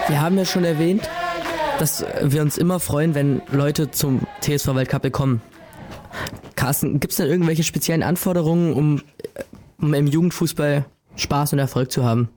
Wir haben ja schon erwähnt, dass wir uns immer freuen, wenn Leute zum TSV Waldkappel kommen. Carsten, gibt es denn irgendwelche speziellen Anforderungen, um im Jugendfußball Spaß und Erfolg zu haben?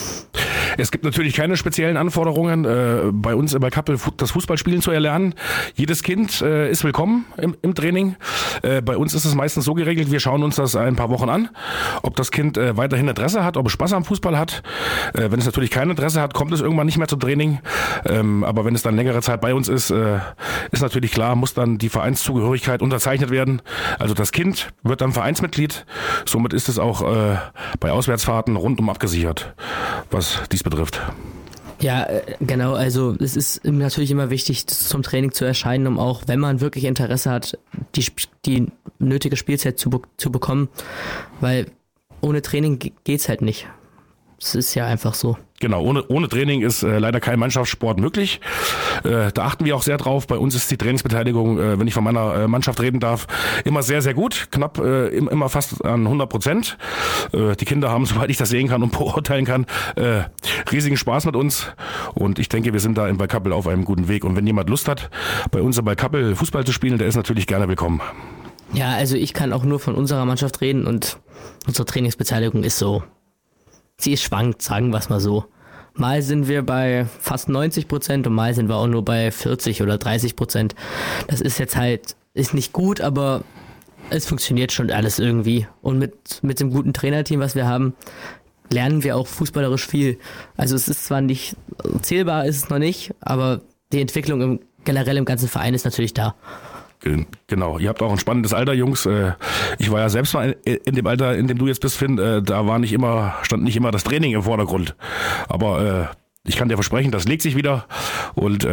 Es gibt natürlich keine speziellen Anforderungen, bei uns bei Kappel das Fußballspielen zu erlernen. Jedes Kind ist willkommen im Training. Bei uns ist es meistens so geregelt, wir schauen uns das ein paar Wochen an, ob das Kind weiterhin Interesse hat, ob es Spaß am Fußball hat. Wenn es natürlich kein Interesse hat, kommt es irgendwann nicht mehr zum Training. Aber wenn es dann längere Zeit bei uns ist, ist natürlich klar, muss dann die Vereinszugehörigkeit unterzeichnet werden. Also das Kind wird dann Vereinsmitglied. Somit ist es auch bei Auswärtsfahrten rundum abgesichert, was dies betrifft. Ja, genau. Also es ist natürlich immer wichtig, zum Training zu erscheinen, um auch, wenn man wirklich Interesse hat, die nötige Spielzeit zu bekommen. Weil ohne Training geht's halt nicht. Es ist ja einfach so. Genau, ohne Training ist leider kein Mannschaftssport möglich. Da achten wir auch sehr drauf. Bei uns ist die Trainingsbeteiligung, wenn ich von meiner Mannschaft reden darf, immer sehr, sehr gut. Knapp immer fast an 100%. Die Kinder haben, soweit ich das sehen kann und beurteilen kann, riesigen Spaß mit uns. Und ich denke, wir sind da in Waldkappel auf einem guten Weg. Und wenn jemand Lust hat, bei uns in Waldkappel Fußball zu spielen, der ist natürlich gerne willkommen. Ja, also ich kann auch nur von unserer Mannschaft reden und unsere Trainingsbeteiligung ist so. Sie ist schwankt, sagen wir es mal so. Mal sind wir bei fast 90% und mal sind wir auch nur bei 40 oder 30%. Das ist jetzt halt, ist nicht gut, aber es funktioniert schon alles irgendwie. Und mit dem guten Trainerteam, was wir haben, lernen wir auch fußballerisch viel. Also es ist zwar nicht zählbar, ist es noch nicht, aber die Entwicklung generell im ganzen Verein ist natürlich da. Genau, ihr habt auch ein spannendes Alter, Jungs. Ich war ja selbst mal in dem Alter, in dem du jetzt bist, Finn, da stand nicht immer das Training im Vordergrund. Aber ich kann dir versprechen, das legt sich wieder und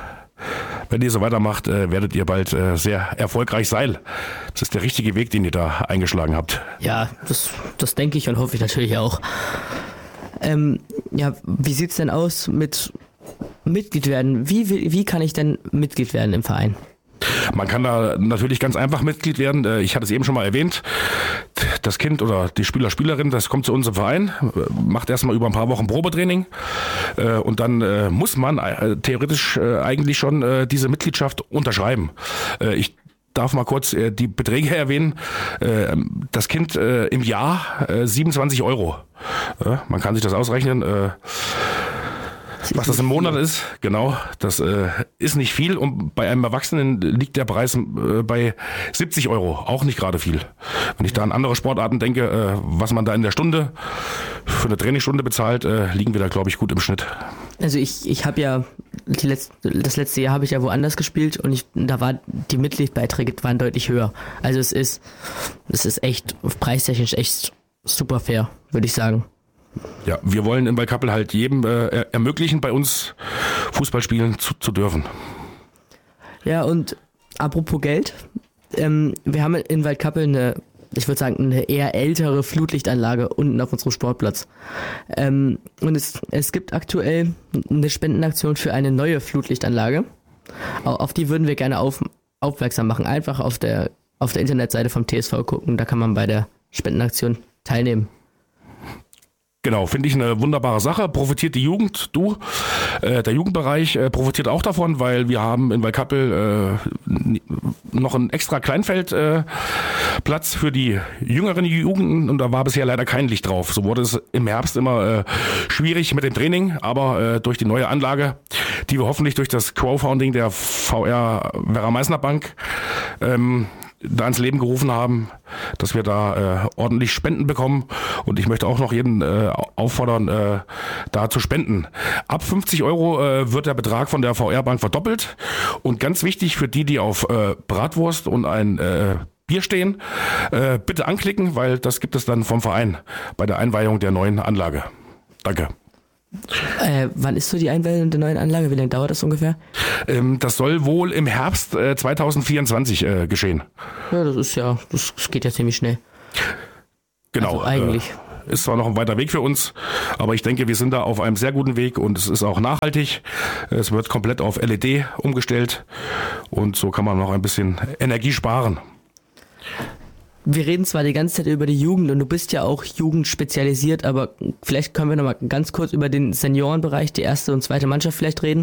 wenn ihr so weitermacht, werdet ihr bald sehr erfolgreich sein. Das ist der richtige Weg, den ihr da eingeschlagen habt. Ja, das denke ich und hoffe ich natürlich auch. Ja, wie sieht's denn aus mit Mitglied werden? Wie kann ich denn Mitglied werden im Verein? Man kann da natürlich ganz einfach Mitglied werden. Ich hatte es eben schon mal erwähnt. Das Kind oder die Spielerin, das kommt zu uns im Verein, macht erstmal über ein paar Wochen Probetraining und dann muss man theoretisch eigentlich schon diese Mitgliedschaft unterschreiben. Ich darf mal kurz die Beträge erwähnen. Das Kind im Jahr 27 €. Man kann sich das ausrechnen. Was das im Monat ist, genau, das ist nicht viel und bei einem Erwachsenen liegt der Preis bei 70 €, auch nicht gerade viel. Wenn ich da an andere Sportarten denke, was man da in der Stunde für eine Trainingsstunde bezahlt, liegen wir da, glaube ich, gut im Schnitt. Also ich habe ja, das letzte Jahr habe ich ja woanders gespielt und da war die Mitgliedsbeiträge waren deutlich höher. Also es ist echt, preistechnisch echt super fair, würde ich sagen. Ja, wir wollen in Waldkappel halt jedem ermöglichen, bei uns Fußball spielen zu dürfen. Ja, und apropos Geld, wir haben in Waldkappel eine eher ältere Flutlichtanlage unten auf unserem Sportplatz. Und es gibt aktuell eine Spendenaktion für eine neue Flutlichtanlage. Auf die würden wir gerne aufmerksam machen. Einfach auf der Internetseite vom TSV gucken, da kann man bei der Spendenaktion teilnehmen. Genau, finde ich eine wunderbare Sache. Profitiert die Jugend, der Jugendbereich profitiert auch davon, weil wir haben in Waldkappel noch einen extra Kleinfeldplatz für die jüngeren Jugenden und da war bisher leider kein Licht drauf. So wurde es im Herbst immer schwierig mit dem Training, aber durch die neue Anlage, die wir hoffentlich durch das Crowdfunding der VR Werra-Meißner Bank da ins Leben gerufen haben, dass wir da ordentlich Spenden bekommen und ich möchte auch noch jeden auffordern, da zu spenden. Ab 50 € wird der Betrag von der VR-Bank verdoppelt und ganz wichtig für die auf Bratwurst und ein Bier stehen, bitte anklicken, weil das gibt es dann vom Verein bei der Einweihung der neuen Anlage. Danke. Wann ist so die Einweihung der neuen Anlage? Wie lange dauert das ungefähr? Das soll wohl im Herbst 2024 geschehen. Ja, das geht ja ziemlich schnell. Genau. Also eigentlich. Ist zwar noch ein weiter Weg für uns, aber ich denke, wir sind da auf einem sehr guten Weg und es ist auch nachhaltig. Es wird komplett auf LED umgestellt und so kann man noch ein bisschen Energie sparen. wir reden zwar die ganze Zeit über die Jugend und du bist ja auch jugendspezialisiert, aber vielleicht können wir nochmal ganz kurz über den Seniorenbereich, die erste und zweite Mannschaft vielleicht reden.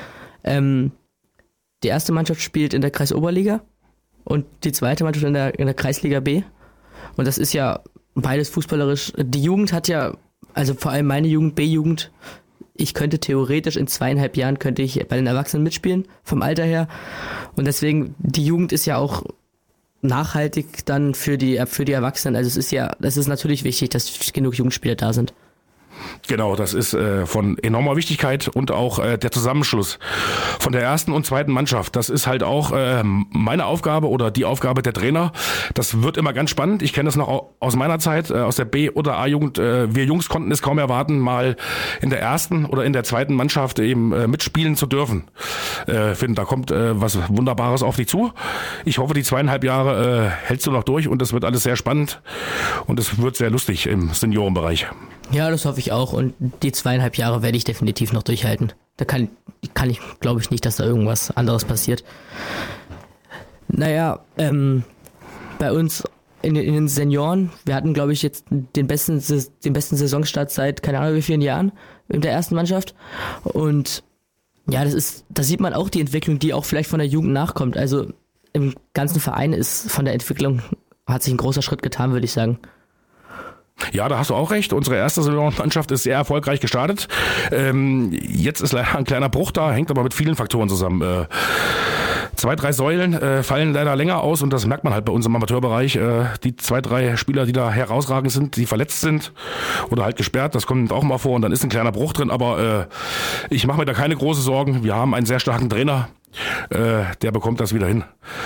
Die erste Mannschaft spielt in der Kreisoberliga und die zweite Mannschaft in der Kreisliga B. Und das ist ja beides fußballerisch. Die Jugend hat ja, also vor allem meine Jugend, B-Jugend, ich könnte theoretisch in 2,5 Jahren könnte ich bei den Erwachsenen mitspielen, vom Alter her. Und deswegen, die Jugend ist ja auch nachhaltig dann für die Erwachsenen. Also es ist natürlich wichtig, dass genug Jugendspieler da sind. Genau, das ist von enormer Wichtigkeit und auch der Zusammenschluss von der ersten und zweiten Mannschaft. Das ist halt auch meine Aufgabe oder die Aufgabe der Trainer. Das wird immer ganz spannend. Ich kenne das noch aus meiner Zeit, aus der B- oder A-Jugend. Wir Jungs konnten es kaum erwarten, mal in der ersten oder in der zweiten Mannschaft eben mitspielen zu dürfen. Finde, da kommt was Wunderbares auf dich zu. Ich hoffe, die 2,5 Jahre hältst du noch durch und das wird alles sehr spannend und es wird sehr lustig im Seniorenbereich. Ja, das hoffe ich auch und die 2,5 Jahre werde ich definitiv noch durchhalten. Da kann ich, glaube ich nicht, dass da irgendwas anderes passiert. Naja, bei uns in den Senioren, wir hatten, glaube ich, jetzt den besten Saisonstart seit keine Ahnung wie vielen Jahren in der ersten Mannschaft und ja, da sieht man auch die Entwicklung, die auch vielleicht von der Jugend nachkommt. Also im ganzen Verein ist von der Entwicklung, hat sich ein großer Schritt getan, würde ich sagen. Ja, da hast du auch recht. Unsere erste Seniorenmannschaft ist sehr erfolgreich gestartet. Jetzt ist leider ein kleiner Bruch da, hängt aber mit vielen Faktoren zusammen. 2, 3 Säulen fallen leider länger aus und das merkt man halt bei uns im Amateurbereich. Die 2, 3 Spieler, die da herausragend sind, die verletzt sind oder halt gesperrt, das kommt auch mal vor und dann ist ein kleiner Bruch drin. Aber ich mache mir da keine großen Sorgen. Wir haben einen sehr starken Trainer, der bekommt das wieder hin.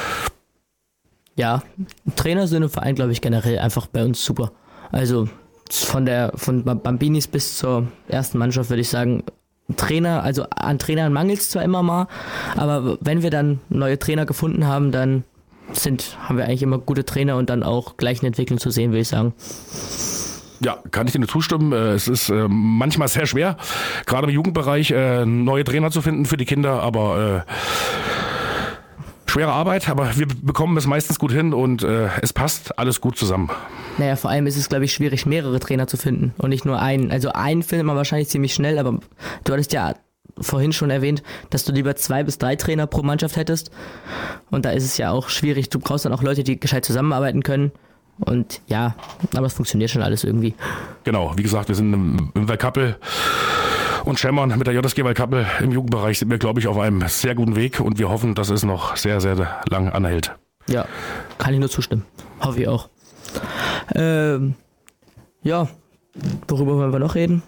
Ja, Trainer sind im Verein, glaube ich, generell einfach bei uns super. Also von Bambinis bis zur ersten Mannschaft würde ich sagen, Trainer, also an Trainern mangelt es zwar immer mal, aber wenn wir dann neue Trainer gefunden haben, dann haben wir eigentlich immer gute Trainer und dann auch gleiche Entwicklung zu sehen, würde ich sagen. Ja, kann ich dir nur zustimmen. Es ist manchmal sehr schwer, gerade im Jugendbereich neue Trainer zu finden für die Kinder, aber schwere Arbeit, aber wir bekommen es meistens gut hin und es passt alles gut zusammen. Naja, vor allem ist es, glaube ich, schwierig, mehrere Trainer zu finden und nicht nur einen. Also einen findet man wahrscheinlich ziemlich schnell, aber du hattest ja vorhin schon erwähnt, dass du lieber 2 bis 3 Trainer pro Mannschaft hättest und da ist es ja auch schwierig. Du brauchst dann auch Leute, die gescheit zusammenarbeiten können und ja, aber es funktioniert schon alles irgendwie. Genau, wie gesagt, wir sind im Waldkappel und Schemmern mit der JSG Waldkappel im Jugendbereich sind wir, glaube ich, auf einem sehr guten Weg und wir hoffen, dass es noch sehr, sehr lang anhält. Ja, kann ich nur zustimmen. Hoffe ich auch. Ja, worüber wollen wir noch reden?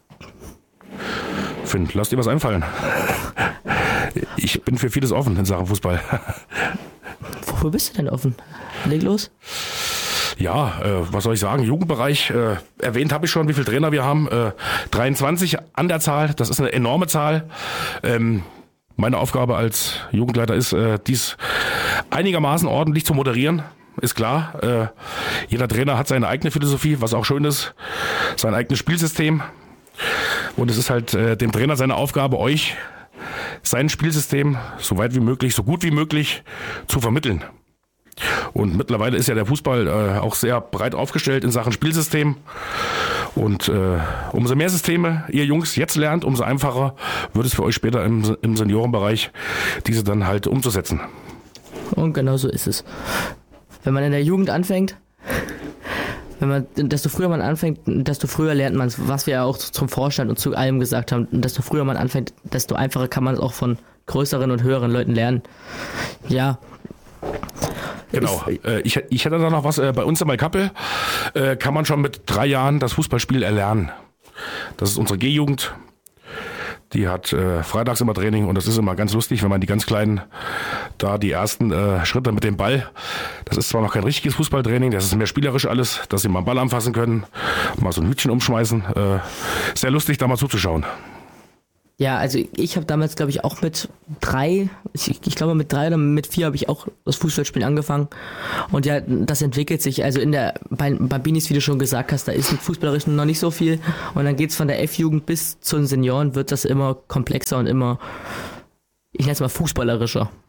Finn, lass dir was einfallen. Ich bin für vieles offen in Sachen Fußball. Wofür bist du denn offen? Leg los. Ja, was soll ich sagen? Jugendbereich, erwähnt habe ich schon, wie viele Trainer wir haben. 23 an der Zahl, das ist eine enorme Zahl. Meine Aufgabe als Jugendleiter ist, dies einigermaßen ordentlich zu moderieren. Ist klar, jeder Trainer hat seine eigene Philosophie, was auch schön ist, sein eigenes Spielsystem. Und es ist halt dem Trainer seine Aufgabe, euch sein Spielsystem so weit wie möglich, so gut wie möglich zu vermitteln. Und mittlerweile ist ja der Fußball auch sehr breit aufgestellt in Sachen Spielsystem. Und umso mehr Systeme ihr Jungs jetzt lernt, umso einfacher wird es für euch später im Seniorenbereich, diese dann halt umzusetzen. Und genau so ist es. Wenn man in der Jugend anfängt, desto früher man anfängt, desto früher lernt man es, was wir ja auch zum Vorstand und zu allem gesagt haben, desto früher man anfängt, desto einfacher kann man es auch von größeren und höheren Leuten lernen. Ja. Genau. Ich hätte da noch was. Bei uns in Waldkappel kann man schon mit 3 Jahren das Fußballspiel erlernen. Das ist unsere G-Jugend. Die hat freitags immer Training und das ist immer ganz lustig, wenn man die ganz Kleinen da die ersten Schritte mit dem Ball, das ist zwar noch kein richtiges Fußballtraining, das ist mehr spielerisch alles, dass sie mal einen Ball anfassen können, mal so ein Hütchen umschmeißen. Sehr lustig, da mal zuzuschauen. Ja, also ich habe damals, glaube ich, auch mit 3, ich glaube mit 3 oder mit 4 habe ich auch das Fußballspielen angefangen. Und ja, das entwickelt sich. Also bei Bambinis, wie du schon gesagt hast, da ist im Fußballerischen noch nicht so viel. Und dann geht's von der F-Jugend bis zu den Senioren, wird das immer komplexer und immer, ich nenne es mal fußballerischer.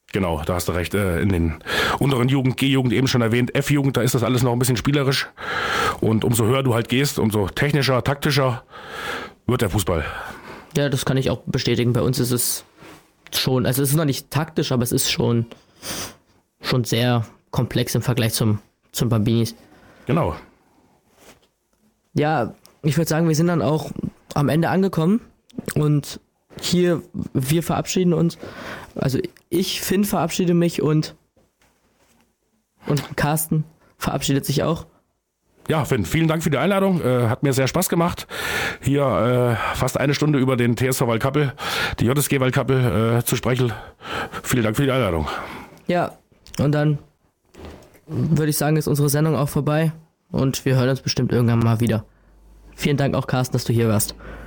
Genau, da hast du recht. In den unteren Jugend, G-Jugend eben schon erwähnt, F-Jugend, da ist das alles noch ein bisschen spielerisch. Und umso höher du halt gehst, umso technischer, taktischer wird der Fußball. Ja, das kann ich auch bestätigen. Bei uns ist es schon, also es ist noch nicht taktisch, aber es ist schon sehr komplex im Vergleich zum Bambinis. Genau. Ja, ich würde sagen, wir sind dann auch am Ende angekommen und hier, wir verabschieden uns. Also Finn verabschiede mich und Carsten verabschiedet sich auch. Ja, Finn, vielen Dank für die Einladung. Hat mir sehr Spaß gemacht, hier fast eine Stunde über den TSV Waldkappel, die JSG Waldkappel zu sprechen. Vielen Dank für die Einladung. Ja, und dann würde ich sagen, ist unsere Sendung auch vorbei und wir hören uns bestimmt irgendwann mal wieder. Vielen Dank auch, Carsten, dass du hier warst.